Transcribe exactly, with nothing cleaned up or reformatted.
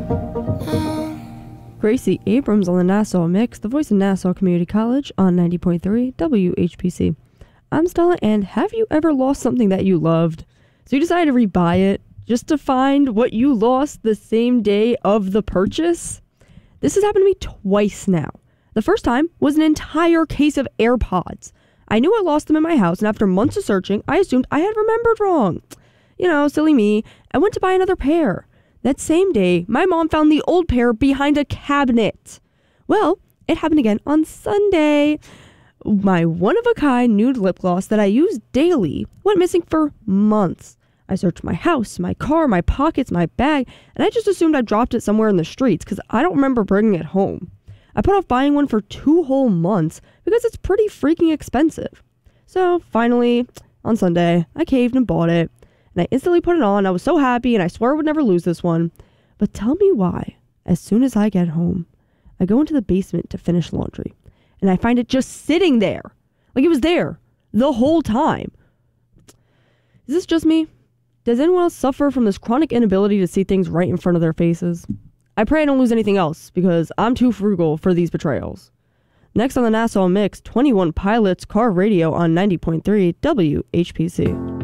Gracie Abrams on the Nassau Mix, the voice of Nassau Community College on ninety point three W H P C. I'm Stella, and have you ever lost something that you loved? So you decided to rebuy it just to find what you lost the same day of the purchase? This has happened to me twice now. The first time was an entire case of AirPods. I knew I lost them in my house, and after months of searching, I assumed I had remembered wrong. You know, silly me. I went to buy another pair. That same day, my mom found the old pair behind a cabinet. Well, it happened again on Sunday. My one-of-a-kind nude lip gloss that I use daily went missing for months. I searched my house, my car, my pockets, my bag, and I just assumed I dropped it somewhere in the streets because I don't remember bringing it home. I put off buying one for two whole months because it's pretty freaking expensive. So finally, on Sunday, I caved and bought it. And I instantly put it on. I was so happy, and I swore I would never lose this one. But tell me why, as soon as I get home, I go into the basement to finish laundry, and I find it just sitting there. Like it was there the whole time. Is this just me? Does anyone else suffer from this chronic inability to see things right in front of their faces? I pray I don't lose anything else, because I'm too frugal for these betrayals. Next on the Nassau Mix, twenty-one Pilots Car Radio on ninety point three W H P C.